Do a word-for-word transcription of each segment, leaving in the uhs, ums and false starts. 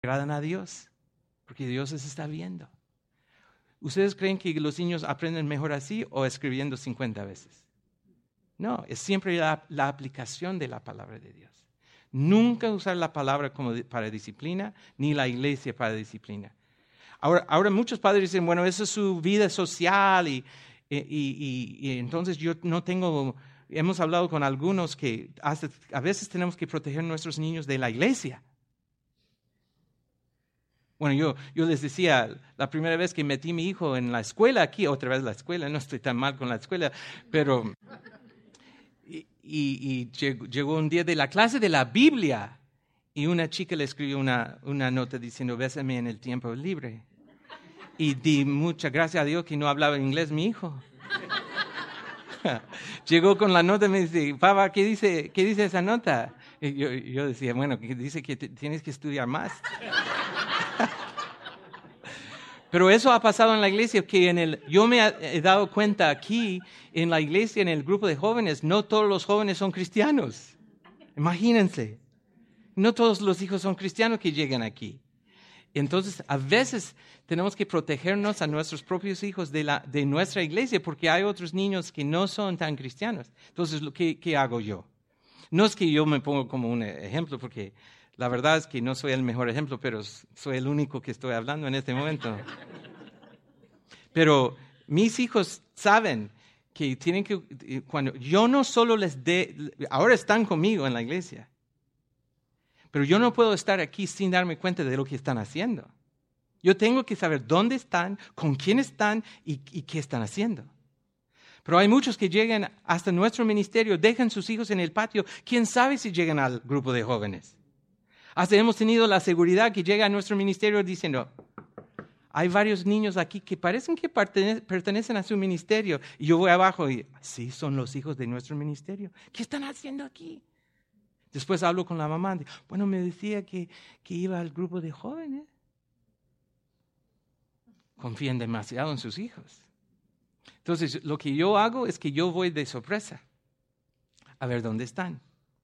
agradan a Dios, porque Dios les está viendo. ¿Ustedes creen que los niños aprenden mejor así o escribiendo cincuenta veces? No, es siempre la, la aplicación de la palabra de Dios. Nunca usar la palabra como para disciplina, ni la iglesia para disciplina. Ahora, ahora muchos padres dicen, bueno, esa es su vida social y, y, y, y entonces yo no tengo, hemos hablado con algunos que hasta, a veces tenemos que proteger a nuestros niños de la iglesia. Bueno, yo, yo les decía, la primera vez que metí a mi hijo en la escuela aquí, otra vez la escuela, no estoy tan mal con la escuela, pero... Y, y, y llegó, llegó un día de la clase de la Biblia y una chica le escribió una, una nota diciendo, bésame en el tiempo libre. Y di muchas gracias a Dios que no hablaba inglés mi hijo. Llegó con la nota y me dice, papá, ¿qué dice, qué dice esa nota? Y yo, yo decía, bueno, que dice que te, tienes que estudiar más. Pero eso ha pasado en la iglesia, que en el, yo me he dado cuenta aquí, en la iglesia, en el grupo de jóvenes, no todos los jóvenes son cristianos. Imagínense. No todos los hijos son cristianos que llegan aquí. Entonces, a veces tenemos que protegernos a nuestros propios hijos de, la, de nuestra iglesia, porque hay otros niños que no son tan cristianos. Entonces, ¿qué, qué hago yo? No es que yo me pongo como un ejemplo, porque... La verdad es que no soy el mejor ejemplo, pero soy el único que estoy hablando en este momento. Pero mis hijos saben que tienen que, cuando yo no solo les dé, ahora están conmigo en la iglesia, pero yo no puedo estar aquí sin darme cuenta de lo que están haciendo. Yo tengo que saber dónde están, con quién están y, y qué están haciendo. Pero hay muchos que llegan hasta nuestro ministerio, dejan sus hijos en el patio, quién sabe si llegan al grupo de jóvenes. Hasta hemos tenido la seguridad que llega a nuestro ministerio diciendo, hay varios niños aquí que parecen que pertenecen a su ministerio. Y yo voy abajo y, sí, son los hijos de nuestro ministerio. ¿Qué están haciendo aquí? Después hablo con la mamá. Bueno, me decía que, que iba al grupo de jóvenes. Confían demasiado en sus hijos. Entonces, lo que yo hago es que yo voy de sorpresa a ver dónde están.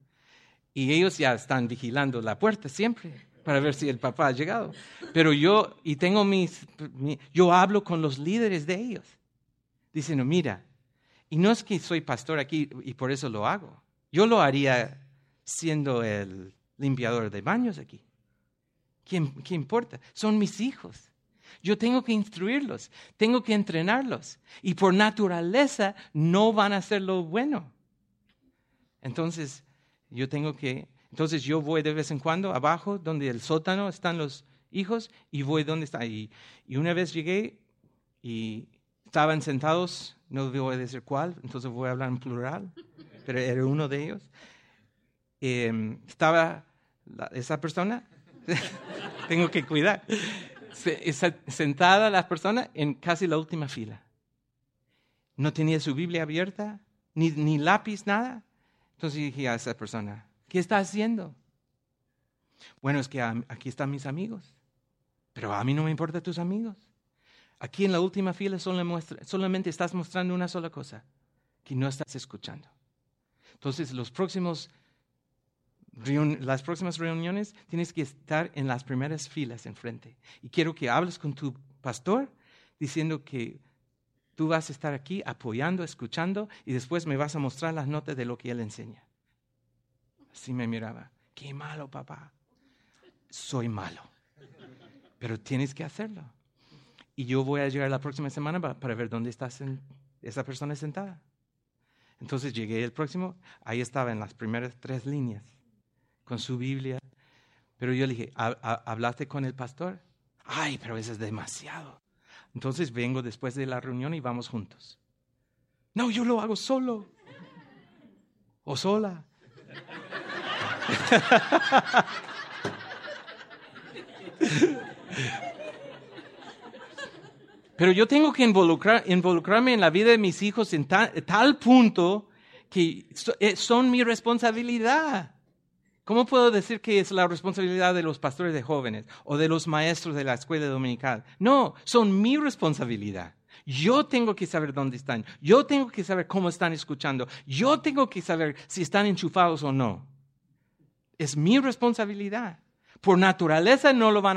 Y ellos ya están vigilando la puerta siempre para ver si el papá ha llegado. Pero yo, y tengo mis, mi, yo hablo con los líderes de ellos. Diciendo, mira, y no es que soy pastor aquí y por eso lo hago. Yo lo haría siendo el limpiador de baños aquí. ¿Qué, qué importa? Son mis hijos. Yo tengo que instruirlos, tengo que entrenarlos. Y por naturaleza no van a hacer lo bueno. Entonces... Yo tengo que, entonces yo voy de vez en cuando abajo, donde el sótano están los hijos, y voy donde está. Y, y una vez llegué y estaban sentados, no voy a decir cuál, entonces voy a hablar en plural, pero era uno de ellos. Eh, estaba la, esa persona, tengo que cuidar, se, esa, sentada la persona en casi la última fila. No tenía su Biblia abierta, ni, ni lápiz, nada. Entonces dije a esa persona, ¿qué está haciendo? Bueno, es que aquí están mis amigos, pero a mí no me importan tus amigos. Aquí en la última fila solo muestra, solamente estás mostrando una sola cosa, que no estás escuchando. Entonces los próximos, reun, las próximas reuniones tienes que estar en las primeras filas enfrente. Y quiero que hables con tu pastor diciendo que tú vas a estar aquí apoyando, escuchando, y después me vas a mostrar las notas de lo que él enseña. Así me miraba. Qué malo, papá. Soy malo. Pero tienes que hacerlo. Y yo voy a llegar la próxima semana para, para ver dónde está sen- esa persona sentada. Entonces llegué el próximo, ahí estaba en las primeras tres líneas, con su Biblia. Pero yo le dije, ¿hablaste con el pastor? Ay, pero eso es demasiado. Entonces vengo después de la reunión y vamos juntos. No, yo lo hago solo. O sola. Pero yo tengo que involucrar, involucrarme en la vida de mis hijos en ta, tal punto que so, eh, son mi responsabilidad. ¿Cómo puedo decir que es la responsabilidad de los pastores de jóvenes o de los maestros de la escuela dominical? No, son mi responsabilidad. Yo tengo que saber dónde están. Yo tengo que saber cómo están escuchando. Yo tengo que saber si están enchufados o no. Es mi responsabilidad. Por naturaleza no lo van